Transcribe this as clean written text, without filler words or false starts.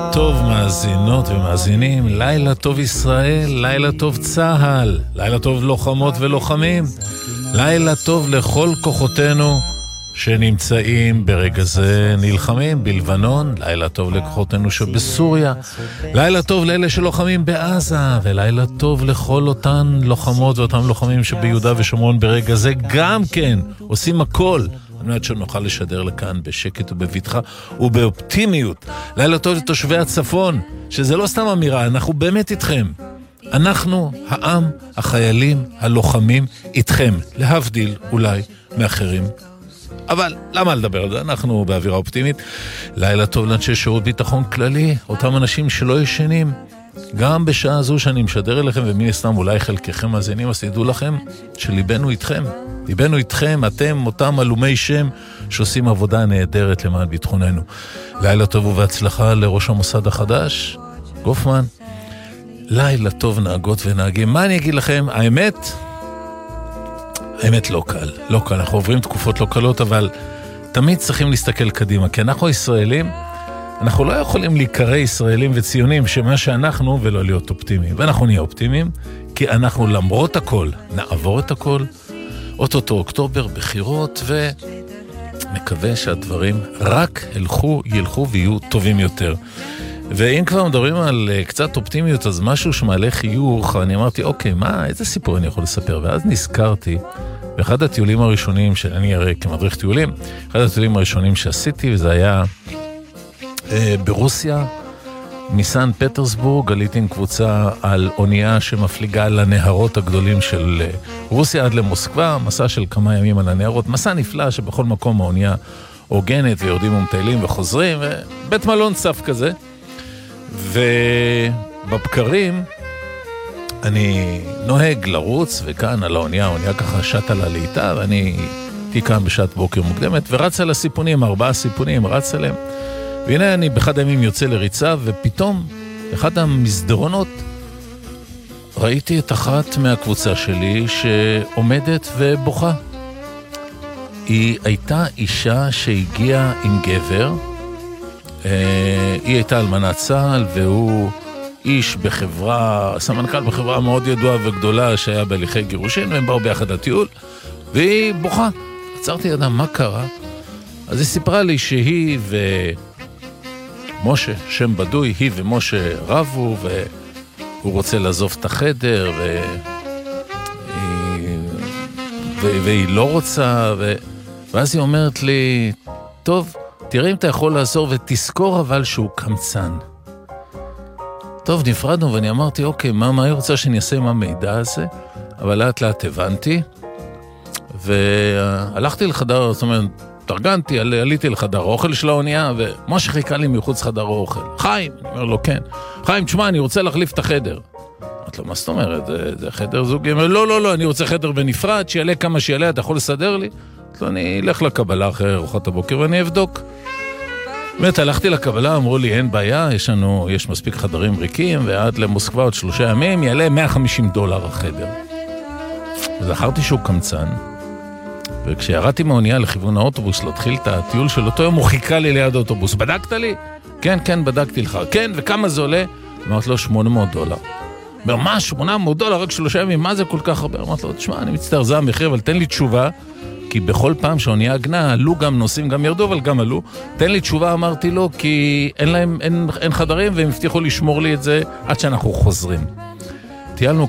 טוב מאזינות ומאזינים, לילה טוב ישראל, לילה טוב צהל, לילה טוב לוחמות ולוחמים, לילה טוב לכל כוחותינו שנמצאים ברגע זה נלחמים בלבנון, לילה טוב לכוחותינו שבסוריה, לילה טוב לאלה שלוחמים בעזה, ולילה טוב לכל אותן לוחמות ואותם לוחמים שביהודה ושומרון ברגע זה גם כן עושים הכל על מנת שנוכל לשדר לכאן בשקט ובבטחה ובאופטימיות. לילה טוב לתושבי הצפון, שזה לא סתם אמירה, אנחנו באמת איתכם. אנחנו, העם, החיילים, הלוחמים, איתכם, להבדיל אולי מאחרים. אבל למה לדבר על זה? אנחנו באווירה אופטימית. לילה טוב לאנשי שירות ביטחון כללי, אותם אנשים שלא ישנים. גם בשעה זו שאני משדר אליכם, ומין הסתם אולי חלקכם מאזינים, אז תדעו לכם שליבנו איתכם. ליבנו איתכם, אתם אותם אלומי שם שעושים עבודה נהדרת למען ביטחוננו. לילה טוב ובהצלחה לראש המוסד החדש, גופמן. לילה טוב נהגות ונהגים. מה אני אגיד לכם? האמת לא קל. לא קל. אנחנו עוברים תקופות לא קלות, אבל תמיד צריכים להסתכל קדימה. כי אנחנו ישראלים, אנחנו לא יכולים להיקרא ישראלים וציונים שמה שאנחנו ולא להיות אופטימיים. ואנחנו נהיה אופטימיים, כי אנחנו למרות הכל, נעבור את הכל, אוטוטו אוקטובר, בחירות, ונקווה שהדברים רק ילכו ויהיו טובים יותר. ואם כבר מדברים על קצת אופטימיות, אז משהו שמעלה חיוך, אני אמרתי, אוקיי, איזה סיפור אני יכול לספר? ואז נזכרתי, באחד הטיולים הראשונים, שאני הרי כמדריך טיולים, אחד הטיולים הראשונים שעשיתי, וזה היה ברוסיה, מסן פטרסבורג, עליתי עם קבוצה על אונייה שמפליגה לנהרות הגדולים של רוסיה עד למוסקבה, מסע של כמה ימים על הנהרות, מסע נפלא שבכל מקום האונייה הוגנת ויורדים ומטיילים וחוזרים, ובית מלון צף כזה. ובבקרים אני נוהג לרוץ, וכאן על האונייה ככה שט על הליטה, ואני הייתי כאן בשעת בוקר מוקדמת, ורץ על הסיפונים, 4 סיפונים, רץ עליהם. והנה אני באחד הימים יוצא לריצה, ופתאום, אחד המסדרונות, ראיתי את אחת מהקבוצה שלי שעומדת ובוכה. היא הייתה אישה שהגיעה עם גבר, היא הייתה אלמנת צה"ל, והוא איש בחברה, סמנכ"ל בחברה מאוד ידועה וגדולה שהיה בהליכי גירושין, והם באו ביחד לטיול, והיא בוכה. עצרתי ידם, מה קרה? אז היא סיפרה לי שהיא ומשה, שם בדוי, היא ומשה רבו, והוא רוצה לעזוב את החדר, והיא לא רוצה, ואז היא אומרת לי, טוב, תראה אם אתה יכול לעזור, ותזכור אבל שהוא קמצן. טוב, נפרדנו, ואני אמרתי, אוקיי, מה היא רוצה שאני אעשה עם המידע הזה? אבל לאט לאט הבנתי, והלכתי לחדר, זאת אומרת, תרגנתי, עליתי לחדר האוכל של האונייה, ומה שחיכה לי מחוץ חדר האוכל, חיים, אני אומר לו, כן. חיים, תשמע, אני רוצה להחליף את החדר. אמרתי לו, מה זאת אומרת? זה חדר זוגי? אמר, לא, אני רוצה חדר בנפרד, שיעלה כמה שיעלה, אתה יכול לסדר לי? אמרתי לו, אני אלך לקבלה אחרי ארוחת הבוקר ואני אבדוק. באמת, הלכתי לקבלה, אמרו לי, אין בעיה, יש מספיק חדרים ריקים, ועד למוסקבה עוד 3 ימים, יעלה $150 החדר. זכרתי שהוא קמצן, וכשירדתי מהאונייה לכיוון האוטובוס, להתחיל את הטיול של אותו יום, הוא חיכה לי ליד האוטובוס. בדקת לי? כן, בדקתי לך. כן, וכמה זה עולה? אמרתי לו, $800. אומר, מה, $800? רק 3 ימים, מה זה כל כך הרבה? אמרתי לו, תשמע, אני מצטער, זה המחיר, אבל תן לי תשובה, כי בכל פעם שהאונייה עגנה, עלו גם נוסעים, גם ירדו, אבל גם עלו. תן לי תשובה, אמרתי לו, כי אין חדרים, והם הבטיחו לשמור לי את זה עד שאנחנו חוזרים. טיילנו